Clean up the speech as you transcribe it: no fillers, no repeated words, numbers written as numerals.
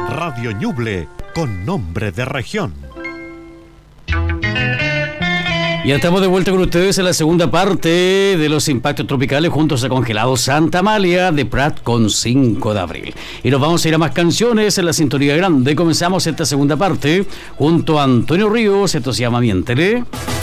Radio Ñuble, con nombre de región. Ya estamos de vuelta con ustedes en la segunda parte de los impactos tropicales juntos a Congelado Santa Amalia de Prat con 5 de abril. Y nos vamos a ir a más canciones en la sintonía grande. Comenzamos esta segunda parte junto a Antonio Ríos. Esto se llama Miéntele.